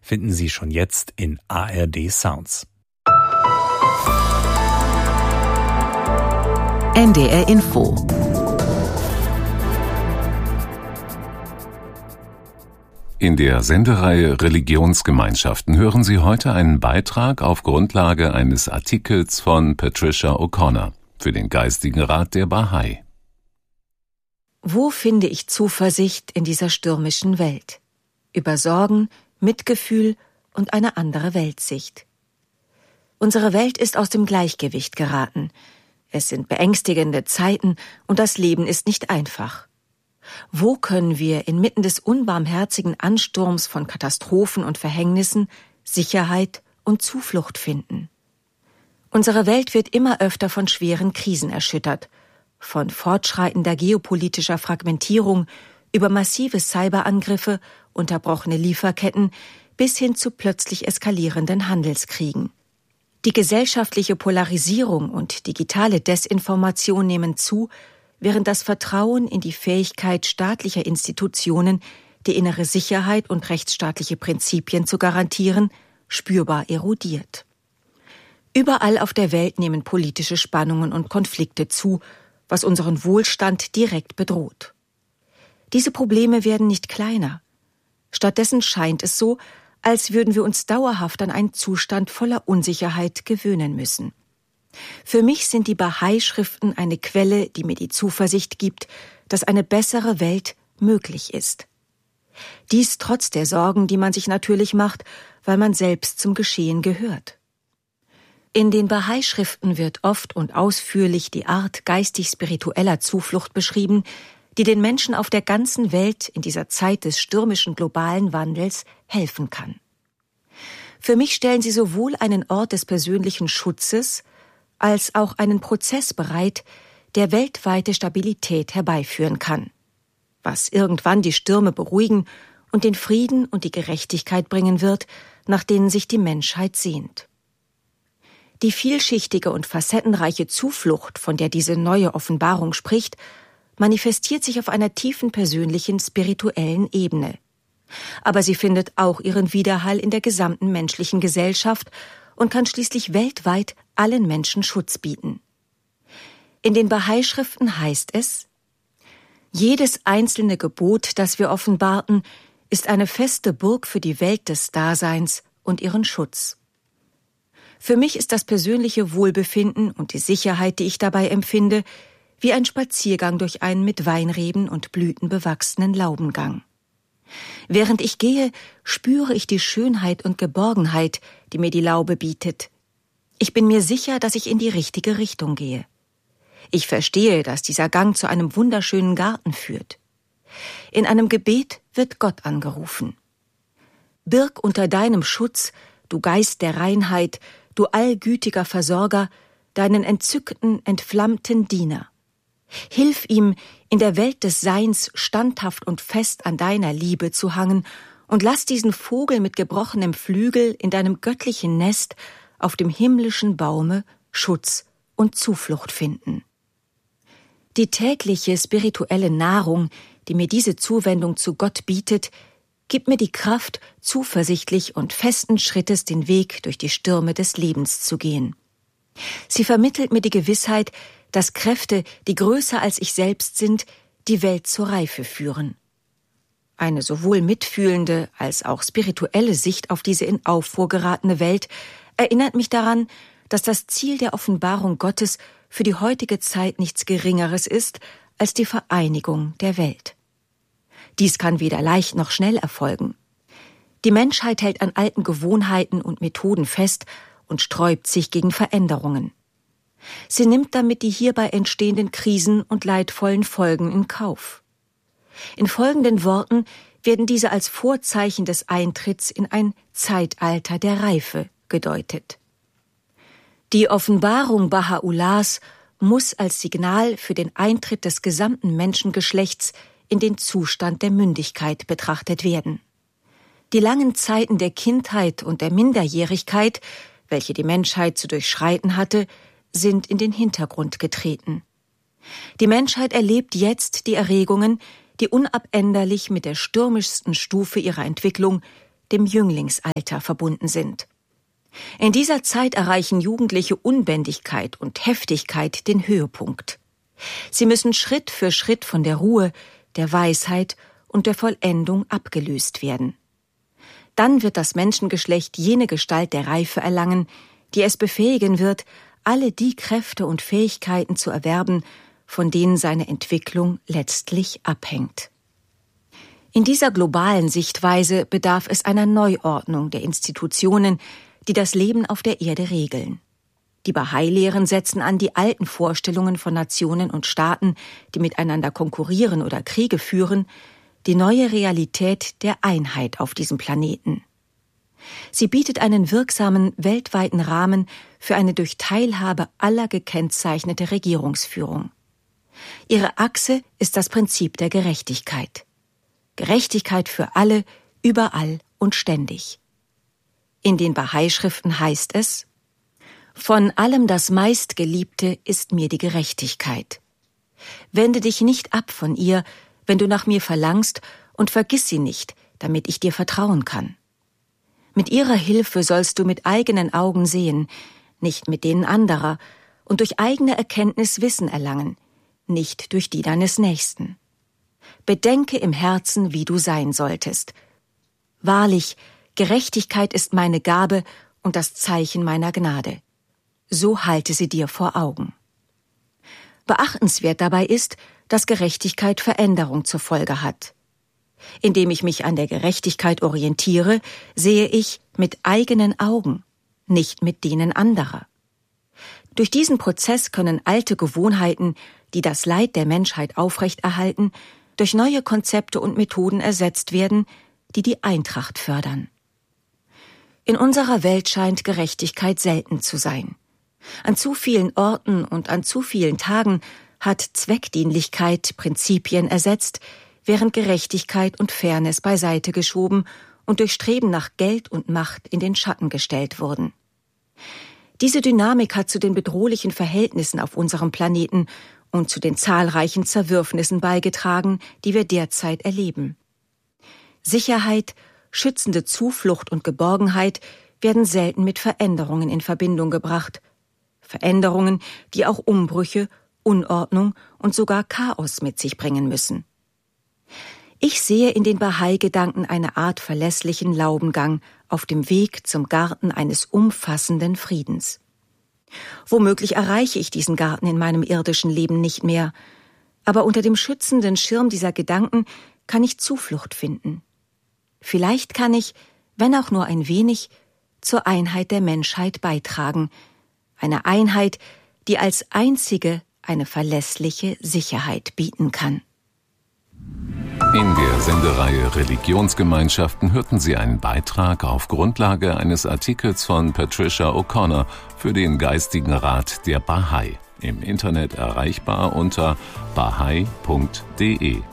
finden Sie schon jetzt in ARD Sounds. NDR Info. In der Sendereihe Religionsgemeinschaften hören Sie heute einen Beitrag auf Grundlage eines Artikels von Patricia O'Connor für den Geistigen Rat der Bahai. Wo finde ich Zuversicht in dieser stürmischen Welt? Über Sorgen, Mitgefühl und eine andere Weltsicht. Unsere Welt ist aus dem Gleichgewicht geraten. Es sind beängstigende Zeiten und das Leben ist nicht einfach. Wo können wir inmitten des unbarmherzigen Ansturms von Katastrophen und Verhängnissen Sicherheit und Zuflucht finden? Unsere Welt wird immer öfter von schweren Krisen erschüttert, von fortschreitender geopolitischer Fragmentierung über massive Cyberangriffe, unterbrochene Lieferketten bis hin zu plötzlich eskalierenden Handelskriegen. Die gesellschaftliche Polarisierung und digitale Desinformation nehmen zu, während das Vertrauen in die Fähigkeit staatlicher Institutionen, die innere Sicherheit und rechtsstaatliche Prinzipien zu garantieren, spürbar erodiert. Überall auf der Welt nehmen politische Spannungen und Konflikte zu, was unseren Wohlstand direkt bedroht. Diese Probleme werden nicht kleiner. Stattdessen scheint es so, als würden wir uns dauerhaft an einen Zustand voller Unsicherheit gewöhnen müssen. Für mich sind die Bahai-Schriften eine Quelle, die mir die Zuversicht gibt, dass eine bessere Welt möglich ist. Dies trotz der Sorgen, die man sich natürlich macht, weil man selbst zum Geschehen gehört. In den Bahai-Schriften wird oft und ausführlich die Art geistig-spiritueller Zuflucht beschrieben, die den Menschen auf der ganzen Welt in dieser Zeit des stürmischen globalen Wandels helfen kann. Für mich stellen sie sowohl einen Ort des persönlichen Schutzes als auch einen Prozess bereit, der weltweite Stabilität herbeiführen kann, was irgendwann die Stürme beruhigen und den Frieden und die Gerechtigkeit bringen wird, nach denen sich die Menschheit sehnt. Die vielschichtige und facettenreiche Zuflucht, von der diese neue Offenbarung spricht, manifestiert sich auf einer tiefen persönlichen, spirituellen Ebene. Aber sie findet auch ihren Widerhall in der gesamten menschlichen Gesellschaft und kann schließlich weltweit allen Menschen Schutz bieten. In den Bahai-Schriften heißt es: Jedes einzelne Gebot, das wir offenbarten, ist eine feste Burg für die Welt des Daseins und ihren Schutz. Für mich ist das persönliche Wohlbefinden und die Sicherheit, die ich dabei empfinde, wie ein Spaziergang durch einen mit Weinreben und Blüten bewachsenen Laubengang. Während ich gehe, spüre ich die Schönheit und Geborgenheit, die mir die Laube bietet. Ich bin mir sicher, dass ich in die richtige Richtung gehe. Ich verstehe, dass dieser Gang zu einem wunderschönen Garten führt. In einem Gebet wird Gott angerufen. Birg unter deinem Schutz, du Geist der Reinheit, du allgütiger Versorger, deinen entzückten, entflammten Diener. Hilf ihm, in der Welt des Seins standhaft und fest an deiner Liebe zu hangen und lass diesen Vogel mit gebrochenem Flügel in deinem göttlichen Nest auf dem himmlischen Baume Schutz und Zuflucht finden. Die tägliche spirituelle Nahrung, die mir diese Zuwendung zu Gott bietet, gibt mir die Kraft, zuversichtlich und festen Schrittes den Weg durch die Stürme des Lebens zu gehen. Sie vermittelt mir die Gewissheit, dass Kräfte, die größer als ich selbst sind, die Welt zur Reife führen. Eine sowohl mitfühlende als auch spirituelle Sicht auf diese in Aufruhr geratene Welt erinnert mich daran, dass das Ziel der Offenbarung Gottes für die heutige Zeit nichts Geringeres ist als die Vereinigung der Welt. Dies kann weder leicht noch schnell erfolgen. Die Menschheit hält an alten Gewohnheiten und Methoden fest und sträubt sich gegen Veränderungen. Sie nimmt damit die hierbei entstehenden Krisen und leidvollen Folgen in Kauf. In folgenden Worten werden diese als Vorzeichen des Eintritts in ein Zeitalter der Reife gedeutet. Die Offenbarung Baha'u'llahs muss als Signal für den Eintritt des gesamten Menschengeschlechts in den Zustand der Mündigkeit betrachtet werden. Die langen Zeiten der Kindheit und der Minderjährigkeit, welche die Menschheit zu durchschreiten hatte, sind in den Hintergrund getreten. Die Menschheit erlebt jetzt die Erregungen, die unabänderlich mit der stürmischsten Stufe ihrer Entwicklung, dem Jünglingsalter, verbunden sind. In dieser Zeit erreichen jugendliche Unbändigkeit und Heftigkeit den Höhepunkt. Sie müssen Schritt für Schritt von der Ruhe, der Weisheit und der Vollendung abgelöst werden. Dann wird das Menschengeschlecht jene Gestalt der Reife erlangen, die es befähigen wird, alle die Kräfte und Fähigkeiten zu erwerben, von denen seine Entwicklung letztlich abhängt. In dieser globalen Sichtweise bedarf es einer Neuordnung der Institutionen, die das Leben auf der Erde regeln. Die Bahai-Lehren setzen an die alten Vorstellungen von Nationen und Staaten, die miteinander konkurrieren oder Kriege führen, die neue Realität der Einheit auf diesem Planeten. Sie bietet einen wirksamen weltweiten Rahmen für eine durch Teilhabe aller gekennzeichnete Regierungsführung. Ihre Achse ist das Prinzip der Gerechtigkeit. Gerechtigkeit für alle, überall und ständig. In den Bahai-Schriften heißt es: Von allem das meistgeliebte ist mir die Gerechtigkeit. Wende dich nicht ab von ihr, wenn du nach mir verlangst, und vergiss sie nicht, damit ich dir vertrauen kann. Mit ihrer Hilfe sollst du mit eigenen Augen sehen, nicht mit denen anderer, und durch eigene Erkenntnis Wissen erlangen, nicht durch die deines Nächsten. Bedenke im Herzen, wie du sein solltest. Wahrlich, Gerechtigkeit ist meine Gabe und das Zeichen meiner Gnade. So halte sie dir vor Augen. Beachtenswert dabei ist, dass Gerechtigkeit Veränderung zur Folge hat. Indem ich mich an der Gerechtigkeit orientiere, sehe ich mit eigenen Augen, nicht mit denen anderer. Durch diesen Prozess können alte Gewohnheiten, die das Leid der Menschheit aufrechterhalten, durch neue Konzepte und Methoden ersetzt werden, die die Eintracht fördern. In unserer Welt scheint Gerechtigkeit selten zu sein. An zu vielen Orten und an zu vielen Tagen hat Zweckdienlichkeit Prinzipien ersetzt, während Gerechtigkeit und Fairness beiseite geschoben und durch Streben nach Geld und Macht in den Schatten gestellt wurden. Diese Dynamik hat zu den bedrohlichen Verhältnissen auf unserem Planeten und zu den zahlreichen Zerwürfnissen beigetragen, die wir derzeit erleben. Sicherheit, schützende Zuflucht und Geborgenheit werden selten mit Veränderungen in Verbindung gebracht. Veränderungen, die auch Umbrüche, Unordnung und sogar Chaos mit sich bringen müssen. Ich sehe in den Bahai-Gedanken eine Art verlässlichen Laubengang auf dem Weg zum Garten eines umfassenden Friedens. Womöglich erreiche ich diesen Garten in meinem irdischen Leben nicht mehr, aber unter dem schützenden Schirm dieser Gedanken kann ich Zuflucht finden. Vielleicht kann ich, wenn auch nur ein wenig, zur Einheit der Menschheit beitragen, eine Einheit, die als einzige eine verlässliche Sicherheit bieten kann. In der Sendereihe Religionsgemeinschaften hörten Sie einen Beitrag auf Grundlage eines Artikels von Patricia O'Connor für den Geistigen Rat der Bahai, im Internet erreichbar unter bahai.de.